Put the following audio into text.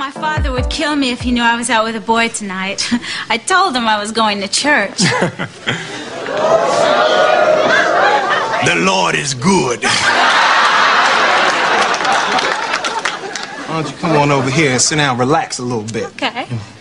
My father would kill me if he knew I was out with a boy tonight. I told him I was going to church. The Lord is good. Why don't you come on over here and sit down and relax a little bit? Okay.